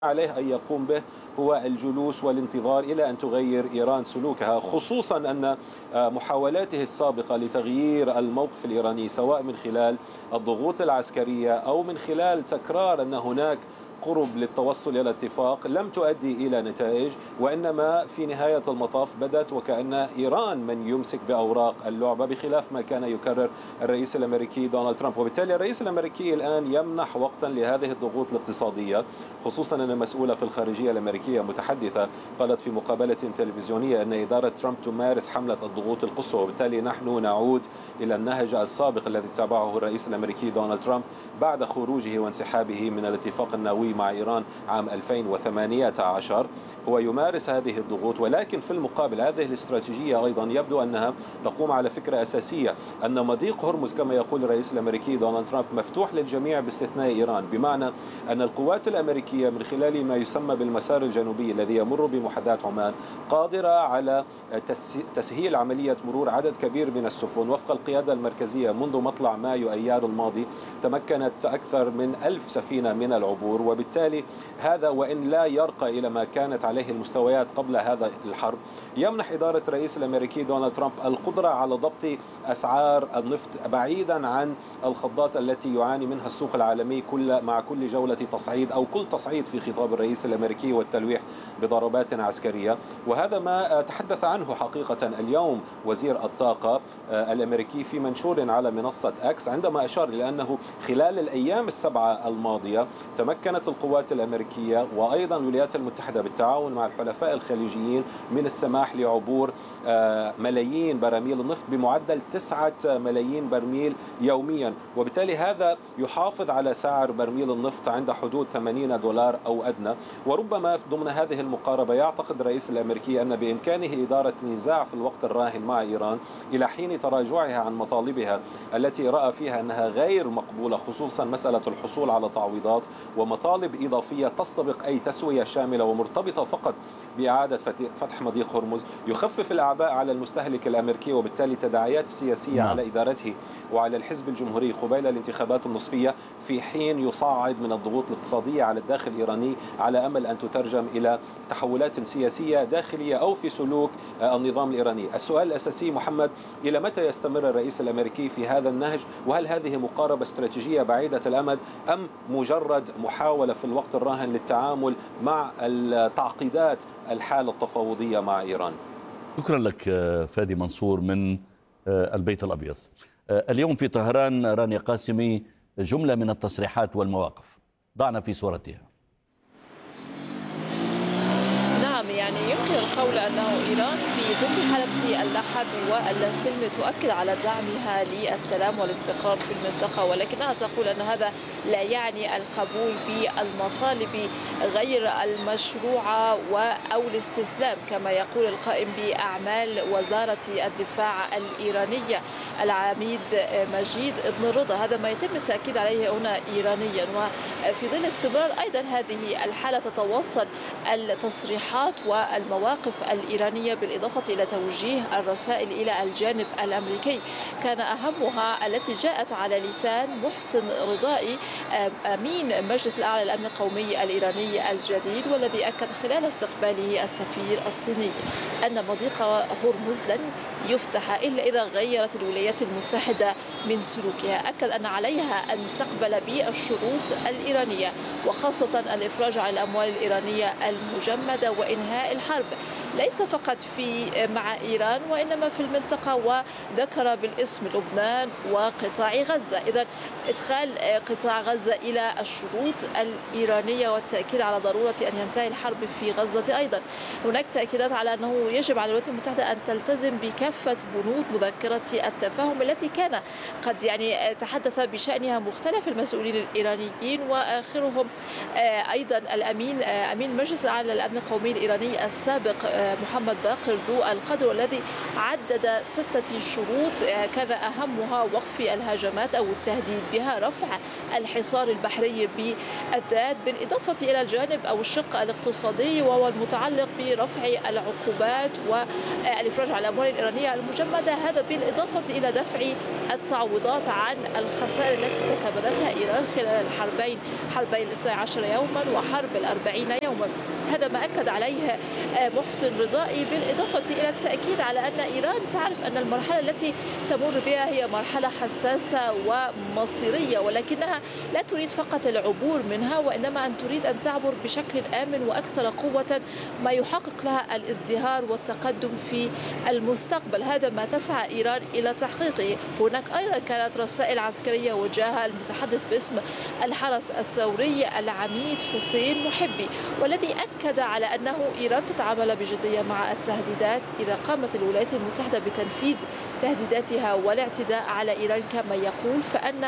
عليه أن يقوم به هو الجلوس والانتظار إلى أن تغير إيران سلوكها، خصوصا أن محاولاته السابقة لتغيير الموقف الإيراني سواء من خلال الضغوط العسكرية أو من خلال تكرار أن هناك قرب للتوصل إلى اتفاق لم تؤدي إلى نتائج، وإنما في نهاية المطاف بدت وكأن إيران من يمسك بأوراق اللعبة، بخلاف ما كان يكرر الرئيس الأمريكي دونالد ترامب. وبالتالي الرئيس الأمريكي الآن يمنح وقتا لهذه الضغوط الاقتصادية، خصوصا أن المسؤولة في الخارجية الأمريكية متحدثة قالت في مقابلة تلفزيونية أن إدارة ترامب تمارس حملة الضغوط القصوى، وبالتالي نحن نعود إلى النهج السابق الذي اتبعه الرئيس الأمريكي دونالد ترامب بعد خروجه وانسحابه من الاتفاق النووي مع إيران عام 2018. هو يمارس هذه الضغوط، ولكن في المقابل هذه الاستراتيجية أيضا يبدو أنها تقوم على فكرة أساسية، أن مضيق هرمز كما يقول الرئيس الأمريكي دونالد ترامب مفتوح للجميع باستثناء إيران، بمعنى أن القوات الأمريكية من خلال ما يسمى بالمسار الجنوبي الذي يمر بمحاذاة عمان قادرة على تسهيل عملية مرور عدد كبير من السفن. وفق القيادة المركزية منذ مطلع مايو أيار الماضي تمكنت أكثر من 1000 سفينة من العبور، وبالتالي هذا وإن لا يرقى إلى ما كانت عليه المستويات قبل هذا الحرب يمنح إدارة الرئيس الأمريكي دونالد ترامب القدرة على ضبط أسعار النفط بعيدا عن الخضات التي يعاني منها السوق العالمي مع كل جولة تصعيد أو كل تصعيد في خطاب الرئيس الأمريكي والتلويح بضربات عسكرية. وهذا ما تحدث عنه حقيقة اليوم وزير الطاقة الأمريكي في منشور على منصة أكس، عندما أشار إلى أنه خلال الأيام السبعة الماضية تمكنت القوات الأمريكية وأيضا الولايات المتحدة بالتعاون مع الحلفاء الخليجيين من السماح لعبور ملايين براميل النفط بمعدل 9 ملايين برميل يوميا، وبالتالي هذا يحافظ على سعر برميل النفط عند حدود $80 أو أدنى. وربما ضمن هذه المقاربة يعتقد الرئيس الأمريكي أن بإمكانه إدارة نزاع في الوقت الراهن مع إيران إلى حين تراجعها عن مطالبها التي رأى فيها أنها غير مقبولة، خصوصا مسألة الحصول على تعويضات ومطالب إضافية تستبق أي تسوية شاملة ومرتبطة فقط بإعادة فتح مضيق هرمز، يخفف الأعباء على المستهلك الأمريكي وبالتالي تداعيات سياسية على إدارته وعلى الحزب الجمهوري قبيل الانتخابات النصفية، في حين يصعد من الضغوط الاقتصادية على الداخل الإيراني على أمل أن تترجم إلى تحولات سياسية داخلية أو في سلوك النظام الإيراني. السؤال الأساسي محمد، إلى متى يستمر الرئيس الأمريكي في هذا النهج؟ وهل هذه مقاربة استراتيجية بعيدة الأمد أم مجرد محاولة في الوقت الراهن للتعامل مع التعقيدات الحالة التفاوضية مع إيران؟ شكرا لك فادي منصور من البيت الأبيض. اليوم في طهران رانيا قاسمي جملة من التصريحات والمواقف، ضعنا في صورتها. يعني يمكن القول أنه إيران في ظل حالة الحرب والسلم تؤكد على دعمها للسلام والاستقرار في المنطقة، ولكنها تقول أن هذا لا يعني القبول بالمطالب غير المشروعة أو الاستسلام كما يقول القائم بأعمال وزارة الدفاع الإيرانية العميد مجيد بن رضا. هذا ما يتم التأكيد عليه هنا إيرانيا، وفي ظل استمرار أيضا هذه الحالة تتوصل التصريحات والمواقف الإيرانية بالإضافة إلى توجيه الرسائل إلى الجانب الأمريكي، كان أهمها التي جاءت على لسان محسن رضائي أمين مجلس الأعلى للأمن القومي الإيراني الجديد، والذي أكد خلال استقباله السفير الصيني أن مضيق هرمز لن يفتح إلا إذا غيرت الولايات المتحدة من سلوكها. أكد أن عليها أن تقبل بالشروط الإيرانية وخاصة الإفراج عن الأموال الإيرانية المجمدة وإنهاء الحرب، ليس فقط مع إيران وإنما في المنطقة، وذكر بالاسم لبنان وقطاع غزة. إذن إدخال قطاع غزة إلى الشروط الإيرانية والتأكيد على ضرورة أن ينتهي الحرب في غزة. أيضا هناك تأكيدات على أنه يجب على الولايات المتحدة أن تلتزم بكافة بنود مذكرة التفاهم التي كان قد تحدث بشأنها مختلف المسؤولين الإيرانيين، وآخرهم أيضا أمين مجلس الأعلى للأمن القومي الإيراني السابق محمد باقر ذو القدر، والذي عدد 6 شروط كان أهمها وقف الهجمات أو التهديد بها، رفع الحصار البحري بالذات، بالإضافة إلى الجانب أو الشق الاقتصادي وهو المتعلق برفع العقوبات والإفراج عن الأموال الإيرانية المجمدة، هذا بالإضافة إلى دفع التعويضات عن الخسائر التي تكبدتها إيران خلال الحربين، حربي 12 يوما وحرب 40 يوما. هذا ما أكد عليه محسن رضائي، بالإضافة إلى التأكيد على أن إيران تعرف أن المرحلة التي تمر بها هي مرحلة حساسة ومصيرية، ولكنها لا تريد فقط العبور منها، وإنما أن تريد أن تعبر بشكل آمن وأكثر قوة، ما يحقق لها الازدهار والتقدم في المستقبل. هذا ما تسعى إيران إلى تحقيقه. هناك أيضا كانت رسائل عسكرية وجهها المتحدث باسم الحرس الثوري العميد حسين محبي، والذي أكد على أنه إيران تتعامل بجدية مع التهديدات إذا قامت الولايات المتحدة بتنفيذ تهديداتها والاعتداء على إيران كما يقول،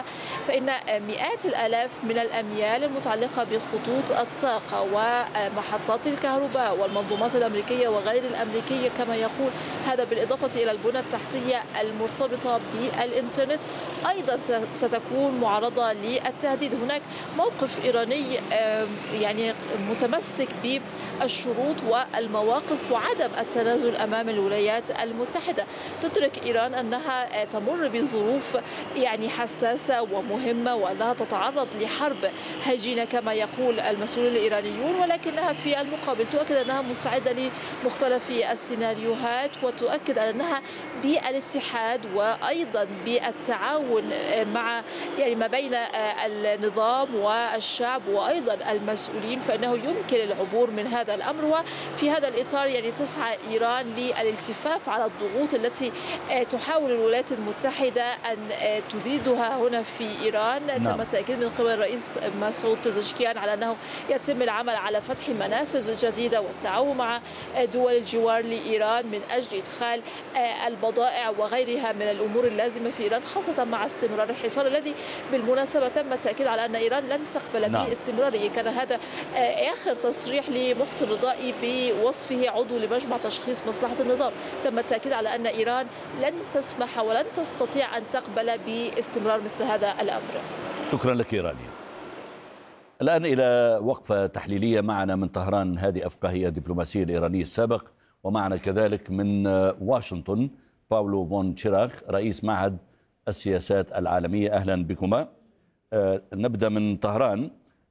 فإن مئات الآلاف من الأميال المتعلقة بخطوط الطاقة ومحطات الكهرباء والمنظومات الأمريكية وغير الأمريكية كما يقول، هذا بالإضافة إلى البنى التحتية المرتبطة بالإنترنت أيضا ستكون معرضة للتهديد. هناك موقف إيراني يعني متمسك بالشروط والمواقف وعدم التنازل أمام الولايات المتحدة. تدرك إيران أنها تمر بظروف يعني حساسة ومهمة، وأنها تتعرض لحرب هجينة كما يقول المسؤولون الإيرانيون، ولكنها في المقابل تؤكد أنها مستعدة لمختلف السيناريوهات، وتؤكد أنها بالاتحاد وأيضا بالتعاون مع يعني ما بين النظام والشعب وأيضا المسؤولين، فإنه يمكن العبور من هذا الأمر. وفي هذا الإطار يعني تسعى إيران للالتفاف على الضغوط التي تحاول الولايات المتحدة أن تزيدها هنا في إيران. تم التأكيد من قبل الرئيس مسعود بيزشكيان على أنه يتم العمل على فتح منافذ جديدة والتعاون مع دول الجوار لإيران من أجل إدخال البضائع وغيرها من الأمور اللازمة في إيران، خاصة مع استمرار الحصار الذي بالمناسبة تم التأكيد على أن إيران لن تقبل باستمراره. كان هذا آخر تصريح لمحسن رضائي بوصفه عضو لمجمع تشخيص مصلحة النظام. تم التأكيد على أن إيران لن تسمح ولن تستطيع أن تقبل باستمرار مثل هذا الأمر. شكرا لك إيرانيا. الآن إلى وقفة تحليلية معنا من طهران هادي أفقاهي الدبلوماسي الإيراني السابق، ومعنا كذلك من واشنطن باولو فون تشيراخ رئيس معهد السياسات العالمية. أهلا بكما. نبدأ من طهران،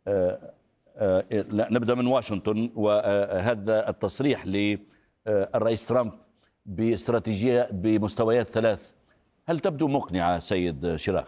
لا نبدأ من واشنطن، وهذا التصريح للرئيس ترامب باستراتيجية بمستويات 3، هل تبدو مقنعة سيد شيراخ؟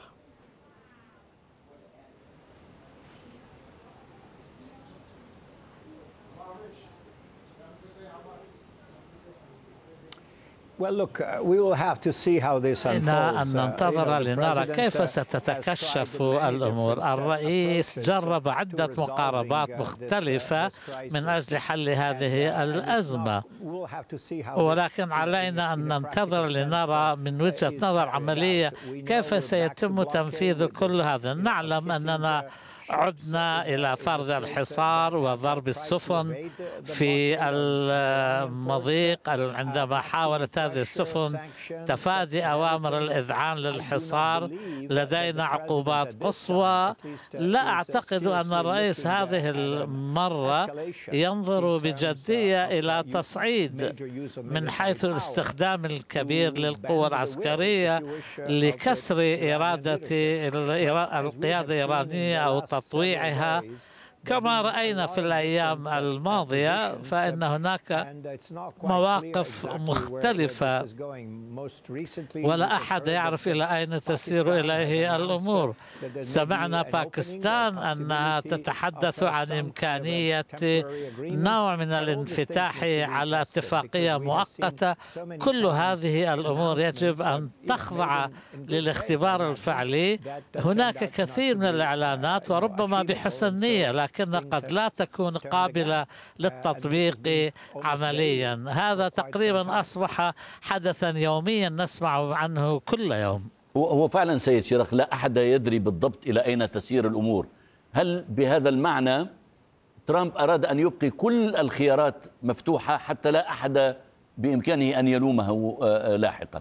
إن ننتظر لنرى كيف ستتكشف الأمور. الرئيس جرب عدة مقاربات مختلفة من أجل حل هذه الأزمة، ولكن علينا أن ننتظر لنرى من وجهة نظر عملية كيف سيتم تنفيذ كل هذا. نعلم أننا عدنا إلى فرض الحصار وضرب السفن في المضيق عندما حاولت هذه السفن تفادي أوامر الإذعان للحصار. لدينا عقوبات قصوى. لا أعتقد أن الرئيس هذه المرة ينظر بجدية إلى تصعيد من حيث الاستخدام الكبير للقوى العسكرية لكسر إرادة القيادة الإيرانية أو تطويعها كما رأينا في الأيام الماضية. فإن هناك مواقف مختلفة ولا أحد يعرف إلى أين تسير إليه الأمور. سمعنا باكستان أنها تتحدث عن إمكانية نوع من الانفتاح على اتفاقية مؤقتة. كل هذه الأمور يجب أن تخضع للاختبار الفعلي. هناك كثير من الإعلانات وربما بحسن نية، لكن قد لا تكون قابلة للتطبيق عمليا. هذا تقريبا أصبح حدثا يوميا نسمع عنه كل يوم. هو فعلا سيد شيراخ لا أحد يدري بالضبط إلى أين تسير الأمور. هل بهذا المعنى ترامب أراد أن يبقي كل الخيارات مفتوحة حتى لا أحد بإمكانه أن يلومه لاحقا.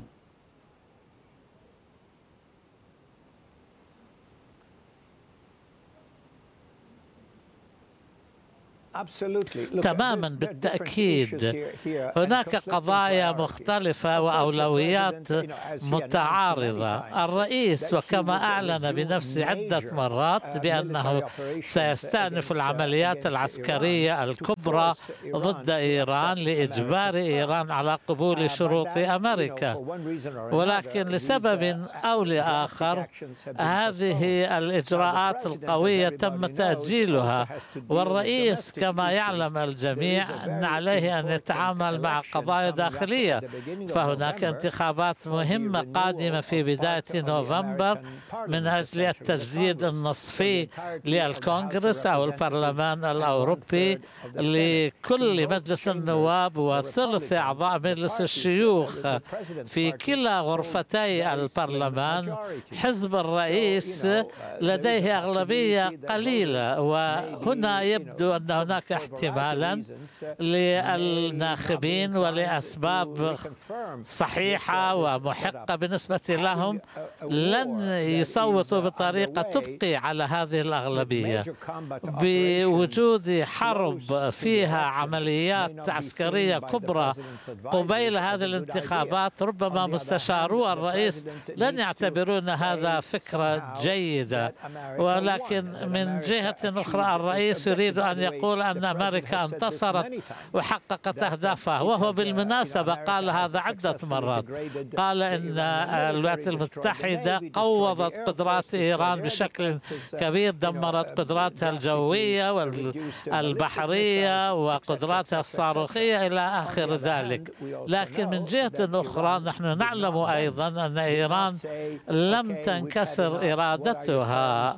تماما بالتأكيد هناك قضايا مختلفة وأولويات متعارضة. الرئيس وكما أعلن بنفسه عدة مرات بأنه سيستأنف العمليات العسكرية الكبرى ضد إيران لإجبار إيران على قبول شروط أمريكا، ولكن لسبب أو لآخر هذه الإجراءات القوية تم تأجيلها، والرئيس كما يعلم الجميع أن عليه أن يتعامل مع قضايا داخلية، فهناك انتخابات مهمة قادمة في بداية نوفمبر من أجل التجديد النصفي للكونغرس أو البرلمان الأوروبي لكل مجلس النواب وثلث أعضاء مجلس الشيوخ في كلا غرفتي البرلمان. حزب الرئيس لديه أغلبية قليلة، وهنا يبدو أن هناك احتمالا للناخبين ولأسباب صحيحة ومحقة بالنسبة لهم لن يصوتوا بطريقة تبقي على هذه الأغلبية. بوجود حرب فيها عمليات عسكرية كبرى قبيل هذه الانتخابات، ربما مستشارو الرئيس لن يعتبرون هذا فكرة جيدة، ولكن من جهة أخرى الرئيس يريد أن يقول أن أمريكا انتصرت وحققت أهدافها، وهو بالمناسبة قال هذا عدة مرات. قال إن الولايات المتحدة قوضت قدرات إيران بشكل كبير، دمرت قدراتها الجوية والبحرية وقدراتها الصاروخية إلى آخر ذلك. لكن من جهة أخرى نحن نعلم أيضا أن إيران لم تنكسر إرادتها،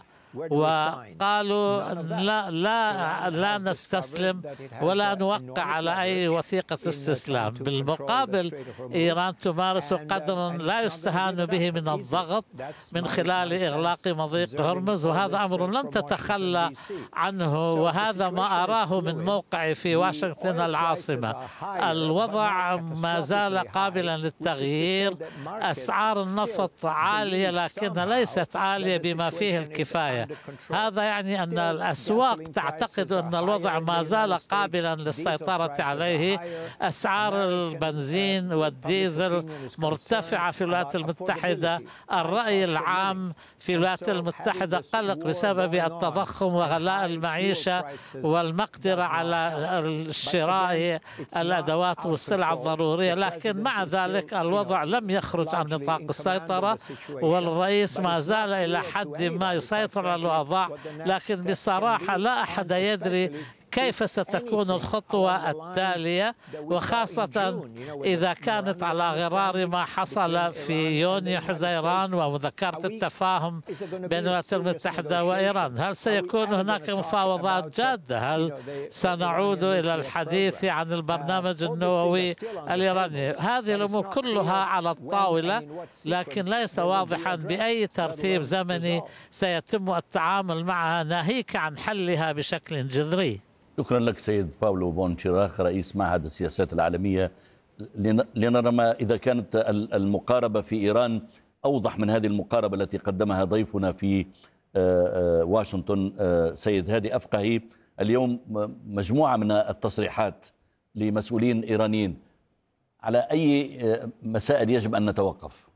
وقالوا لا نستسلم ولا نوقع على أي وثيقة استسلام. بالمقابل إيران تمارس قدرا لا يستهان به من الضغط من خلال إغلاق مضيق هرمز، وهذا أمر لن تتخلى عنه، وهذا ما أراه من موقعي في واشنطن العاصمة. الوضع ما زال قابلا للتغيير، أسعار النفط عالية لكنها ليست عالية بما فيه الكفاية. هذا يعني أن الأسواق تعتقد أن الوضع ما زال قابلا للسيطرة عليه. أسعار البنزين والديزل مرتفعة في الولايات المتحدة، الرأي العام في الولايات المتحدة قلق بسبب التضخم وغلاء المعيشة والمقدرة على شراء الأدوات والسلع الضرورية، لكن مع ذلك الوضع لم يخرج عن نطاق السيطرة، والرئيس ما زال إلى حد ما يسيطر على الوضع. لكن بصراحة لا أحد يدري كيف ستكون الخطوة التالية، وخاصة إذا كانت على غرار ما حصل في يونيو حزيران ومذكرة التفاهم بين الولايات المتحدة وإيران. هل سيكون هناك مفاوضات جادة؟ هل سنعود إلى الحديث عن البرنامج النووي الإيراني؟ هذه الأمور كلها على الطاولة، لكن ليس واضحا بأي ترتيب زمني سيتم التعامل معها ناهيك عن حلها بشكل جذري. شكرا لك سيد باولو فون شيراخ رئيس معهد السياسات العالمية. لنرى ما إذا كانت المقاربة في إيران أوضح من هذه المقاربة التي قدمها ضيفنا في واشنطن سيد هادي أفقهي. اليوم مجموعة من التصريحات لمسؤولين إيرانيين، على أي مسائل يجب أن نتوقف؟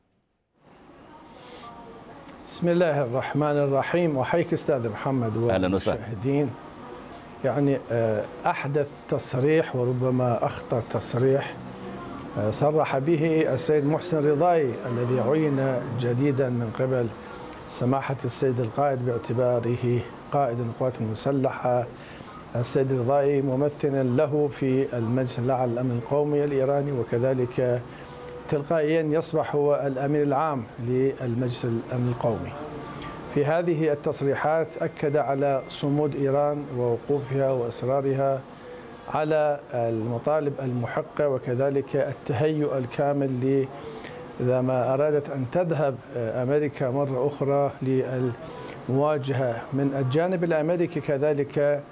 بسم الله الرحمن الرحيم، وحيك أستاذ محمد والمشاهدين. يعني أحدث تصريح وربما أخطر تصريح صرح به السيد محسن رضاي الذي عين جديدا من قبل سماحة السيد القائد باعتباره قائد القوات المسلحة. السيد رضاي ممثلا له في المجلس الأعلى للأمن القومي الإيراني، وكذلك تلقائيا يصبح هو الأمين العام للمجلس الأمن القومي. في هذه التصريحات أكد على صمود إيران ووقوفها وإصرارها على المطالب المحقة، وكذلك التهيؤ الكامل إذا ما أرادت أن تذهب أمريكا مرة أخرى للمواجهة. من الجانب الأمريكي كذلك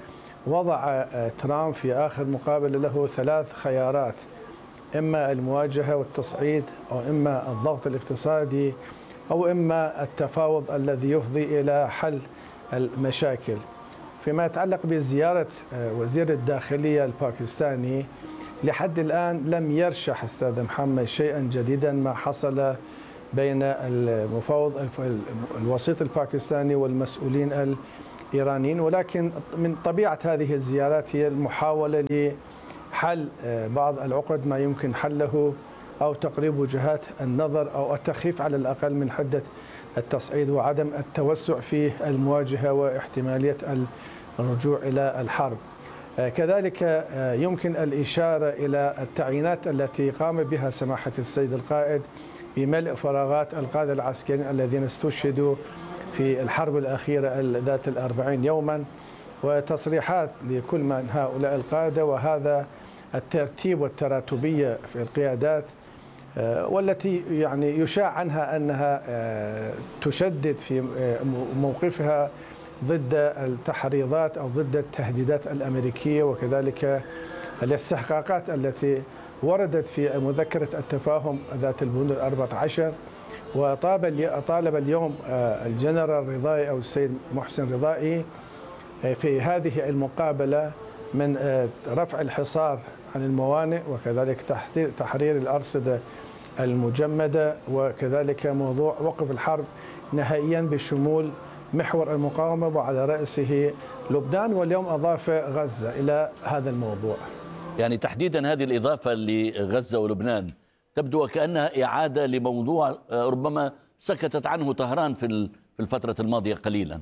وضع ترامب في آخر مقابلة له 3 خيارات: إما المواجهة والتصعيد، أو إما الضغط الاقتصادي، أو إما التفاوض الذي يفضي إلى حل المشاكل. فيما يتعلق بزيارة وزير الداخلية الباكستاني، لحد الآن لم يرشح أستاذ محمد شيئا جديدا ما حصل بين المفاوض الوسيط الباكستاني والمسؤولين الإيرانيين، ولكن من طبيعة هذه الزيارات هي المحاولة لحل بعض العقد ما يمكن حله، أو تقريب وجهات النظر، أو التخفيف على الأقل من حدة التصعيد وعدم التوسع في المواجهة واحتمالية الرجوع إلى الحرب. كذلك يمكن الإشارة إلى التعيينات التي قام بها سماحة السيد القائد بملء فراغات القادة العسكريين الذين استشهدوا في الحرب الأخيرة ذات 40 يوما، وتصريحات لكل من هؤلاء القادة، وهذا الترتيب والتراتبية في القيادات، والتي يعني يشاع عنها أنها تشدد في موقفها ضد التحريضات أو ضد التهديدات الأمريكية، وكذلك الاستحقاقات التي وردت في مذكرة التفاهم ذات البنود 14. وطالب اليوم الجنرال رضائي أو السيد محسن رضائي في هذه المقابلة من رفع الحصار عن الموانئ، وكذلك تحرير الأرصدة المجمدة، وكذلك موضوع وقف الحرب نهائيا بشمول محور المقاومة وعلى رأسه لبنان، واليوم أضاف غزة إلى هذا الموضوع. يعني تحديدا هذه الإضافة لغزة ولبنان تبدو وكأنها إعادة لموضوع ربما سكتت عنه طهران في الفترة الماضية قليلا.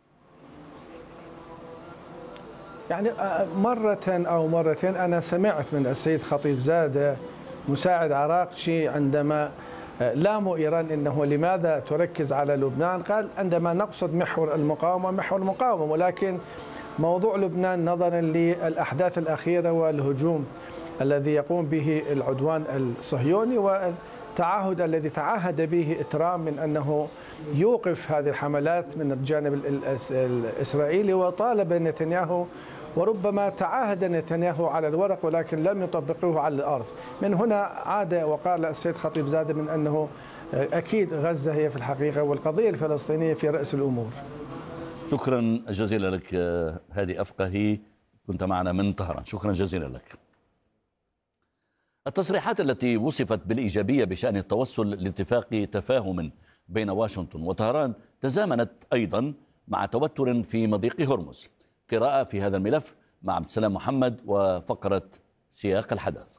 يعني مرة أو مرتين أنا سمعت من السيد خطيب زادة مساعد عراقشي عندما لاموا إيران إنه لماذا تركز على لبنان، قال عندما نقصد محور المقاومة، ولكن موضوع لبنان نظرا للأحداث الأخيرة والهجوم الذي يقوم به العدوان الصهيوني والتعهد الذي تعهد به ترامب من أنه يوقف هذه الحملات من الجانب الإسرائيلي، وطالب نتنياهو، وربما تعاهد نتنياهو على الورق ولكن لم يطبقه على الأرض. من هنا عاد وقال السيد خطيب زادة من أنه أكيد غزة هي في الحقيقة والقضية الفلسطينية في رأس الأمور. شكرا جزيلا لك هادي أفقهي، كنت معنا من طهران، شكرا جزيلا لك. التصريحات التي وصفت بالإيجابية بشأن التوصل لاتفاق تفاهم بين واشنطن وطهران تزامنت أيضا مع توتر في مضيق هرمز. قراءة في هذا الملف مع عبد السلام محمد وفقرة سياق الحدث.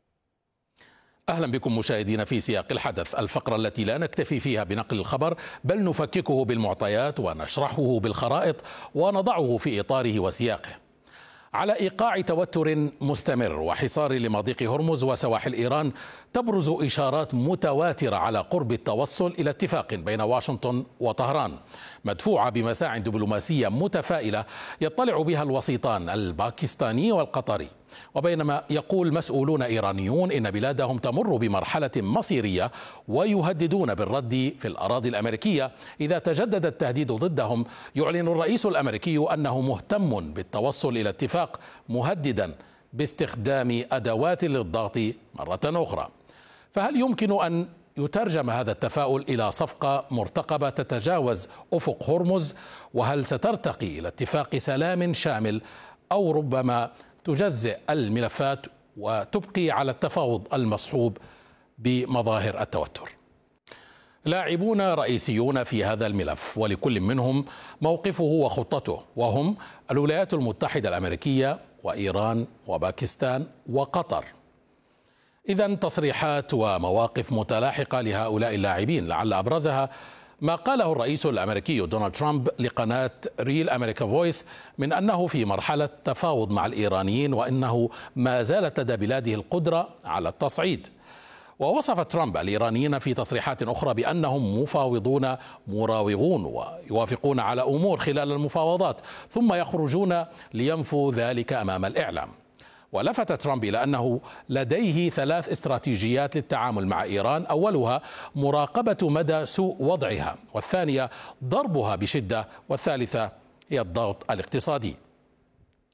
أهلا بكم مشاهدينا في سياق الحدث، الفقرة التي لا نكتفي فيها بنقل الخبر بل نفككه بالمعطيات ونشرحه بالخرائط ونضعه في إطاره وسياقه. على إيقاع توتر مستمر وحصار لمضيق هرمز وسواحل إيران تبرز إشارات متواترة على قرب التوصل إلى اتفاق بين واشنطن وطهران، مدفوعة بمساع دبلوماسية متفائلة يطلع بها الوسيطان الباكستاني والقطري. وبينما يقول مسؤولون إيرانيون إن بلادهم تمر بمرحلة مصيرية ويهددون بالرد في الأراضي الأمريكية إذا تجدد التهديد ضدهم، يعلن الرئيس الأمريكي أنه مهتم بالتوصل إلى اتفاق، مهددا باستخدام أدوات للضغط مرة أخرى. فهل يمكن أن يترجم هذا التفاؤل إلى صفقة مرتقبة تتجاوز أفق هرمز؟ وهل سترتقي إلى اتفاق سلام شامل، أو ربما تجزئ الملفات وتبقي على التفاوض المصحوب بمظاهر التوتر؟ لاعبون رئيسيون في هذا الملف، ولكل منهم موقفه وخطته، وهم الولايات المتحدة الأمريكية وإيران وباكستان وقطر. إذن تصريحات ومواقف متلاحقة لهؤلاء اللاعبين، لعل أبرزها ما قاله الرئيس الأمريكي دونالد ترامب لقناة ريل أمريكا فويس من أنه في مرحلة تفاوض مع الإيرانيين، وأنه ما زالت لدى بلاده القدرة على التصعيد. ووصف ترامب الإيرانيين في تصريحات أخرى بأنهم مفاوضون مراوغون ويوافقون على أمور خلال المفاوضات ثم يخرجون لينفوا ذلك أمام الإعلام. ولفت ترامب إلى أنه لديه 3 استراتيجيات للتعامل مع إيران، أولها مراقبة مدى سوء وضعها، والثانية ضربها بشدة، والثالثة هي الضغط الاقتصادي.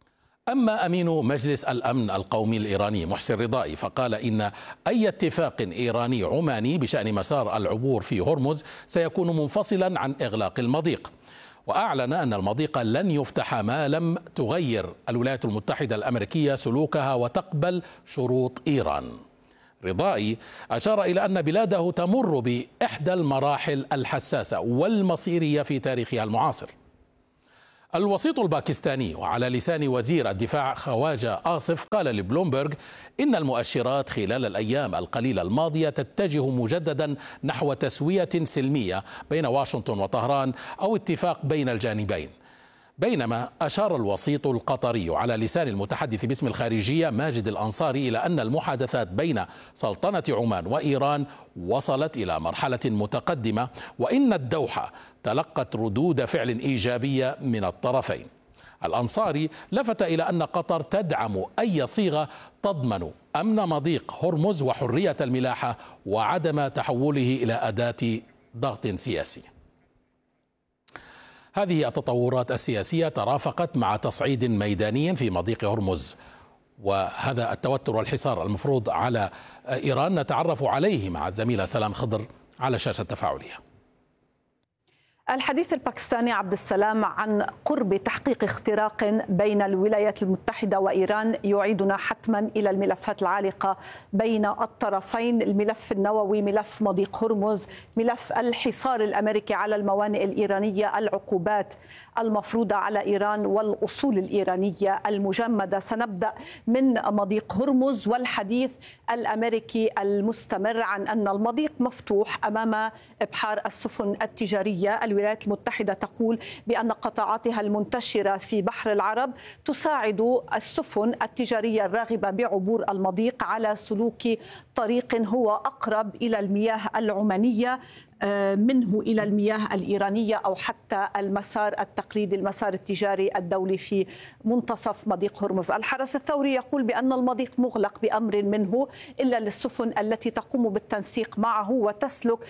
أما أمين مجلس الأمن القومي الإيراني محسن رضائي فقال إن أي اتفاق إيراني عماني بشأن مسار العبور في هرمز سيكون منفصلا عن إغلاق المضيق، وأعلن أن المضيق لن يفتح ما لم تغير الولايات المتحدة الأمريكية سلوكها وتقبل شروط إيران. رضائي أشار إلى أن بلاده تمر بإحدى المراحل الحساسة والمصيرية في تاريخها المعاصر. الوسيط الباكستاني وعلى لسان وزير الدفاع خواجة آصف قال لبلومبرغ إن المؤشرات خلال الأيام القليلة الماضية تتجه مجددا نحو تسوية سلمية بين واشنطن وطهران أو اتفاق بين الجانبين، بينما أشار الوسيط القطري على لسان المتحدث باسم الخارجية ماجد الأنصاري إلى أن المحادثات بين سلطنة عمان وإيران وصلت إلى مرحلة متقدمة، وإن الدوحة تلقت ردود فعل إيجابية من الطرفين. الأنصاري لفت إلى أن قطر تدعم أي صيغة تضمن أمن مضيق هرمز وحرية الملاحة وعدم تحوله إلى أداة ضغط سياسي. هذه التطورات السياسية ترافقت مع تصعيد ميداني في مضيق هرمز، وهذا التوتر والحصار المفروض على إيران نتعرف عليه مع الزميلة سلام خضر على شاشة تفاعلية. الحديث الباكستاني عبد السلام عن قرب تحقيق اختراق بين الولايات المتحدة وإيران يعيدنا حتما إلى الملفات العالقة بين الطرفين، الملف النووي، ملف مضيق هرمز، ملف الحصار الأمريكي على الموانئ الإيرانية، العقوبات المفروضة على إيران والأصول الإيرانية المجمدة. سنبدأ من مضيق هرمز والحديث الأمريكي المستمر عن أن المضيق مفتوح أمام إبحار السفن التجارية. الولايات المتحدة تقول بأن قطاعاتها المنتشرة في بحر العرب تساعد السفن التجارية الراغبة بعبور المضيق على سلوك طريق هو أقرب إلى المياه العمانية منه إلى المياه الإيرانية أو حتى المسار التقليدي، المسار التجاري الدولي في منتصف مضيق هرمز. الحرس الثوري يقول بأن المضيق مغلق بأمر منه إلا للسفن التي تقوم بالتنسيق معه وتسلك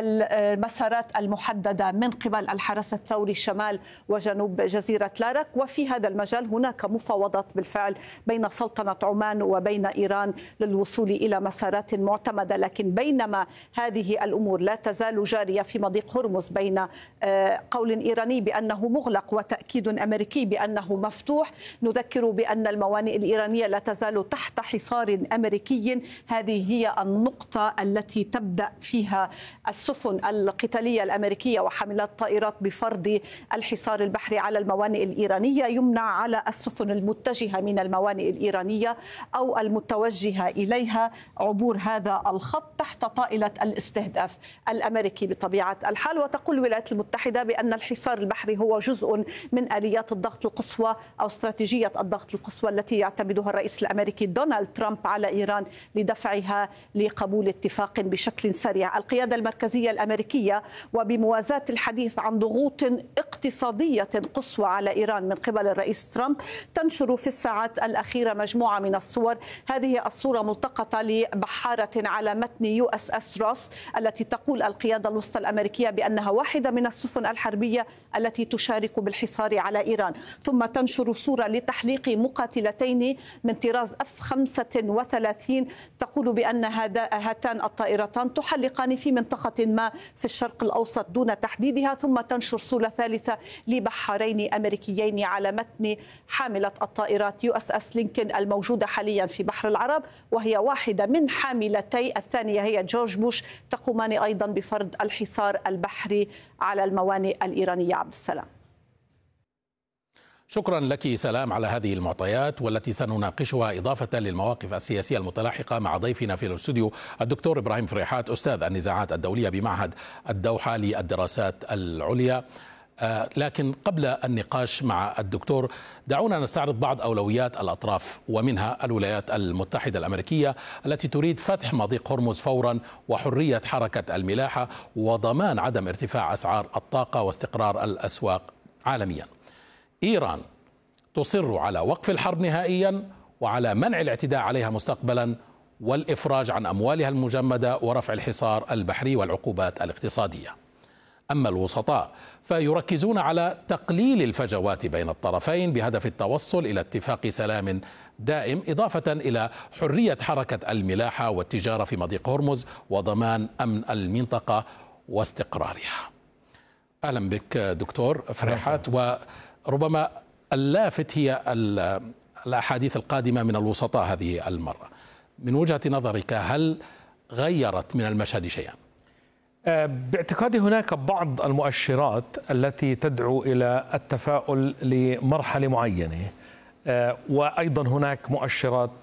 المسارات المحددة من قبل الحرس الثوري شمال وجنوب جزيرة لارك. وفي هذا المجال هناك مفاوضات بالفعل بين سلطنة عمان وبين إيران للوصول إلى مسارات معتمدة، لكن بينما هذه الأمور لا تزال جارية في مضيق هرمز بين قول إيراني بأنه مغلق وتأكيد أمريكي بأنه مفتوح، نذكر بأن الموانئ الإيرانية لا تزال تحت حصار أمريكي. هذه هي النقطة التي تبدأ فيها السفن القتالية الأمريكية وحاملات الطائرات بفرض الحصار البحري على الموانئ الإيرانية. يمنع على السفن المتجهة من الموانئ الإيرانية أو المتوجهة إليها عبور هذا الخط تحت طائلة الاستهداف الأمريكي بطبيعة الحال. وتقول الولايات المتحدة بأن الحصار البحري هو جزء من آليات الضغط القصوى أو استراتيجية الضغط القصوى التي يعتمدها الرئيس الأمريكي دونالد ترامب على إيران لدفعها لقبول اتفاق بشكل سريع. القيادة المركزية الأمريكية وبموازاة الحديث عن ضغوط اقتصادية قصوى على إيران من قبل الرئيس ترامب تنشر في الساعات الأخيرة مجموعة من الصور. هذه الصورة ملتقطة لبحارة على متن USS روس التي تقول القيادة الوسطى الأمريكية بأنها واحدة من السفن الحربية التي تشارك بالحصار على إيران، ثم تنشر صورة لتحليق مقاتلتين من طراز F-35 تقول بأن هاتان الطائرتان تحلقان في منطقة ما في الشرق الأوسط دون تحديدها، ثم تنشر صورة ثالثة لبحارين أمريكيين على متن حاملة الطائرات USS لينكن الموجودة حاليا في بحر العرب، وهي واحدة من حاملتي الثانية هي جورج بوش تقومان أيضا بفرض الحصار البحري على الموانئ الإيرانية. عبد السلام. شكرا لك سلام على هذه المعطيات والتي سنناقشها إضافة للمواقف السياسية المتلاحقة مع ضيفنا في الاستوديو الدكتور إبراهيم فريحات أستاذ النزاعات الدولية بمعهد الدوحة للدراسات العليا. لكن قبل النقاش مع الدكتور دعونا نستعرض بعض أولويات الأطراف، ومنها الولايات المتحدة الأمريكية التي تريد فتح مضيق هرمز فورا وحرية حركة الملاحة وضمان عدم ارتفاع أسعار الطاقة واستقرار الأسواق عالميا. إيران تصر على وقف الحرب نهائيا وعلى منع الاعتداء عليها مستقبلا والإفراج عن أموالها المجمدة ورفع الحصار البحري والعقوبات الاقتصادية. أما الوسطاء فيركزون على تقليل الفجوات بين الطرفين بهدف التوصل إلى اتفاق سلام دائم، إضافة إلى حرية حركة الملاحة والتجارة في مضيق هرمز وضمان أمن المنطقة واستقرارها. أهلا بك دكتور فريحات. وربما اللافت هي الأحاديث القادمة من الوسطاء هذه المرة، من وجهة نظرك هل غيرت من المشهد شيئا؟ باعتقادي هناك بعض المؤشرات التي تدعو إلى التفاؤل لمرحلة معينة، وأيضا هناك مؤشرات